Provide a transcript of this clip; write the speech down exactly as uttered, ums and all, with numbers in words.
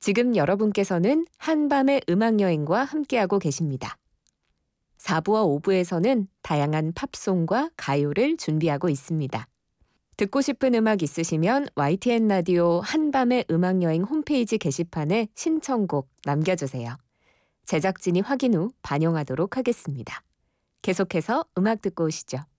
지금 여러분께서는 한밤의 음악여행과 함께하고 계십니다. 사 부와 오 부에서는 다양한 팝송과 가요를 준비하고 있습니다. 듣고 싶은 음악 있으시면 와이티엔 라디오 한밤의 음악여행 홈페이지 게시판에 신청곡 남겨주세요. 제작진이 확인 후 반영하도록 하겠습니다. 계속해서 음악 듣고 오시죠.